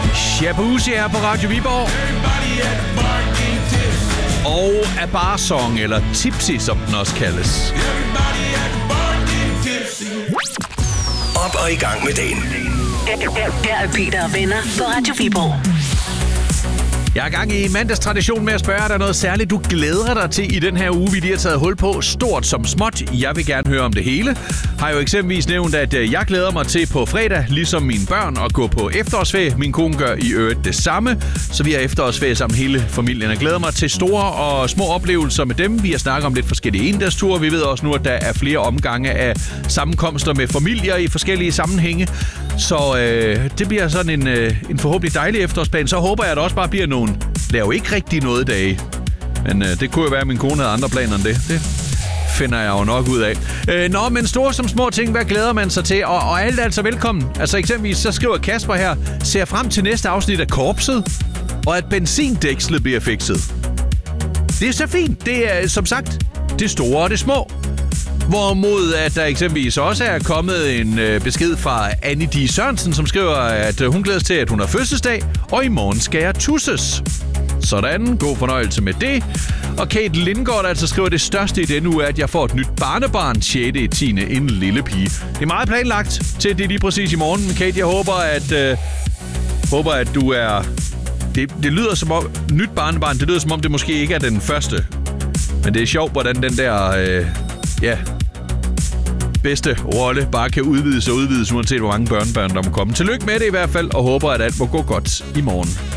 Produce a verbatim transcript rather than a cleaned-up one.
Shabuzi er på Radio Viborg. Og Abar-song, eller Tipsy, som den også kaldes. Op og i gang med dagen. Her er Peter og venner på Radio Viborg. Jeg er i gang i mandagstradition med at spørge, er der noget særligt, du glæder dig til i den her uge, vi lige har taget hul på, stort som småt. Jeg vil gerne høre om det hele. Har jo eksempelvis nævnt, at jeg glæder mig til på fredag, ligesom mine børn, at gå på efterårsferie. Min kone gør i øvrigt det samme, så vi har efterårsferie sammen hele familien. Jeg glæder mig til store og små oplevelser med dem. Vi har snakket om lidt forskellige endagsture. Vi ved også nu, at der er flere omgange af sammenkomster med familier i forskellige sammenhænge. Så øh, det bliver sådan en, øh, en forhåbentlig dejlig efterårsplan. Så håber jeg, at der også bare bliver nogle, lav ikke rigtig noget dage. Men øh, det kunne jo være, at min kone havde andre planer end det. Det finder jeg jo nok ud af. Øh, nå, men store som små ting, hvad glæder man sig til? Og, og alt er altså velkommen. Altså eksempelvis, så skriver Kasper her, ser frem til næste afsnit af Korpset, og at benzindækslet bliver fikset. Det er så fint. Det er som sagt det store og det små. Hvorimod at der eksempelvis også er kommet en øh, besked fra Annie D. Sørensen, som skriver, at øh, hun glæder sig til, at hun har fødselsdag, og i morgen skal jeg tusses. Sådan, god fornøjelse med det. Og Kate Lindgaard altså skriver, at det største i denne uge er, at jeg får et nyt barnebarn sjette i tiende en lille pige. Det er meget planlagt til det lige præcis i morgen. Men Kate, jeg håber, at, øh, håber, at du er... Det, det lyder som om... Nyt barnebarn, det lyder som om, det måske ikke er den første. Men det er sjovt, hvordan den der... Øh, ja... bedste rolle bare kan udvides og udvides, uanset hvor mange børnebørn der må komme. Tillykke med det i hvert fald, og håber, at alt må gå godt i morgen.